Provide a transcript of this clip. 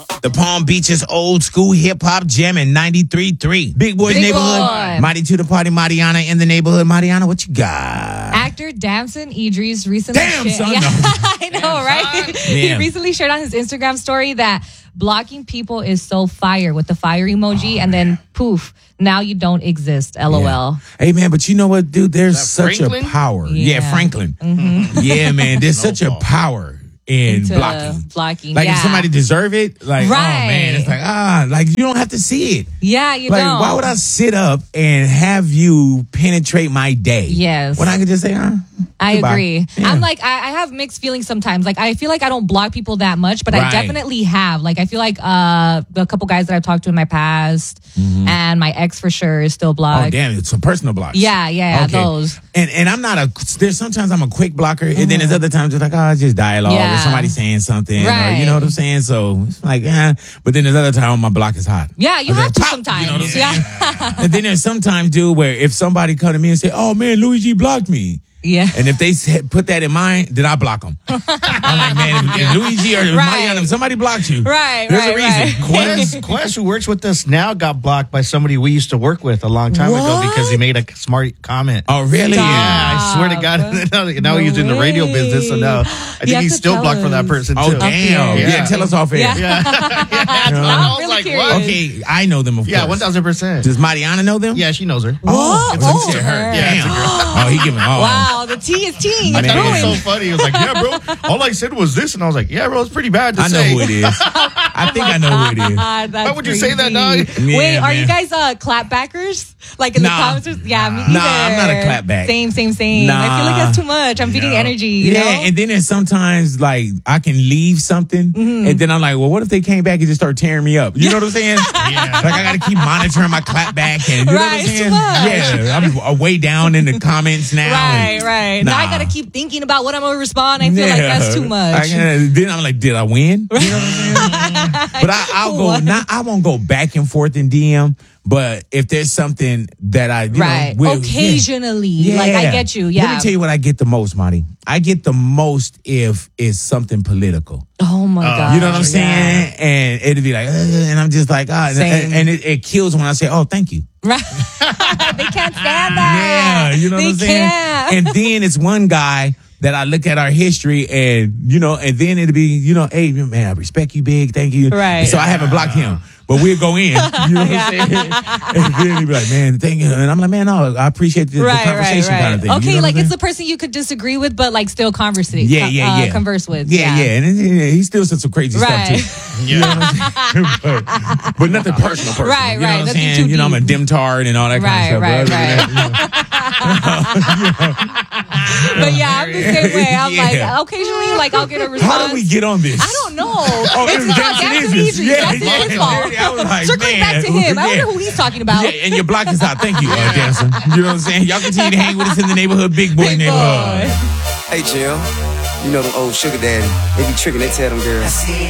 The Palm Beaches old school hip hop jam in 93.3. Big Boy's Big neighborhood. Boy. Mighty to the party, Mariana in the neighborhood. Mariana, what you got? Actor Damson Idris recently Damn, shared, son, yeah, no. I know, right? He Damn. recently shared on his Instagram story that blocking people is so fire with the fire emoji, and then poof, now you don't exist. LOL. Yeah. Hey, man, but you know what, dude? There's such Franklin? a power. Yeah. Yeah, Franklin. Yeah, man, there's such a power in Into blocking. yeah. If somebody deserve it, like, oh, Right. man, it's like you don't have to see it. Yeah, you Like, don't. why would I sit up and have you penetrate my day? Yes. When I could just say, I goodbye. agree. Yeah. I'm like, I have mixed feelings sometimes. Like, I feel like I don't block people that much, but I Right. definitely have. Like, I feel like the couple guys that I've talked to in my past and my ex for sure is still blocked. Oh, damn, it's a personal block. Yeah, those. And I'm not there's sometimes I'm a quick blocker, and then there's other times it's like, oh, it's just dialogue or Yeah. somebody saying something, or Right. you know what I'm saying? So it's like, but then there's other time my block is hot. Yeah, you Okay, have to pop, sometimes. You know what I'm saying? Yeah. And then there's sometimes, dude, where if somebody come to me and say, oh, man, Luigi blocked me. Yeah. And if they put that in mind, then I block them. I'm like, man, if Luigi or Mariana, if somebody blocked you, Right, there's a right, reason. Quest, who works with us now, got blocked by somebody we used to work with a long time ago What? because he made a smart comment. Oh, really? Stop. Yeah, I swear to God. Now he's in the radio way. business, so now I You think have he's to still tell blocked for that us. person, Oh, too. damn. Yeah. Yeah, tell us off air. Yeah. I was really like, curious. what? Okay, I know them, of Yeah, course. 1000%. Does Mariana know them? Yeah, she knows her. Oh, It's oh, a her. Yeah, it's a girl. Oh, he giving. Oh, Wow, the tea is tea. I It's thought it was ruined. so funny. He was like, yeah, bro, all I said was this. And I was like, yeah, bro, it's pretty bad to I know say. who it is. I think I know who it is. God, that's Why would you say that, crazy. dog? Yeah, Wait, are man. you guys clapbackers? Like in the Nah. comments? Yeah, me either. Nah, I'm not a clapback. Same. Nah. I feel like that's too much. I'm feeding energy, you Yeah, know? and then there's sometimes like I can leave something, and then I'm like, well, what if they came back and just start tearing me up? You know what I'm saying? Yeah. Like I got to keep monitoring my clap back, and you know Right, what I'm it's too saying? much. Yeah, I'm way down in the comments now. and- Right. Now I Nah. gotta keep thinking about what I'm gonna respond. I feel like that's too much. Then I'm like, did I win? You know what I'm saying? But I'll go. What? I won't go back and forth in DM. But if there's something that I, Right. Occasionally. yeah. Like, I get you. Yeah. Let me tell you what I get the most, Marty. I get the most if it's something political. Oh my God. You know what I'm saying? And it'd be like, and I'm just like, Same. and it kills when I say, oh, thank you. Right. They can't stand that. Yeah, you know what I'm They saying? can't. And then it's one guy that I look at our history and, and then it'll be, hey, man, I respect you big. Thank you. Right. So I haven't blocked him. But we'll go in. You know what I'm saying? And then he'll be like, man, thank you. And I'm like, man, no, I appreciate the conversation kind of thing. Okay, You know what like I'm it's saying? the person you could disagree with, but like still conversate. Yeah. Converse with. Yeah. And he still said some crazy Right. stuff too. You know what I'm saying? but nothing personal. Right, You know right. what I'm Nothing saying? too I'm a deep. dimtard and all that kind of Right, stuff. But yeah, I'm the same way. I'm Yeah. like, occasionally, like I'll get a response. How do we get on this? I don't know. Oh, It's it was not Damson Damson Idris. Idris. Yeah, That's yeah, his fault. I was like, Circling man, back to him. I yeah. wonder who he's talking about. Yeah, and your block is out. Thank you, Damson. You know what I'm saying? Y'all continue to hang with us in the neighborhood, Big Boy Big neighborhood. boy. Hey, Jill. You know them old sugar daddy. They be tricking, they tell them girls.